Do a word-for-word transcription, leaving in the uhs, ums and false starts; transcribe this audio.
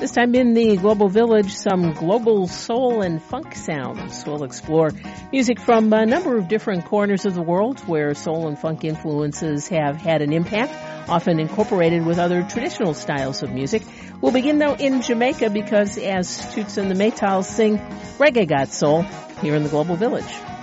This time in the Global Village, some global soul and funk sounds. We'll explore music from a number of different corners of the world where soul and funk influences have had an impact, often incorporated with other traditional styles of music. We'll begin, though, in Jamaica because, as Toots and the Maytals sing, reggae got soul here in the Global Village.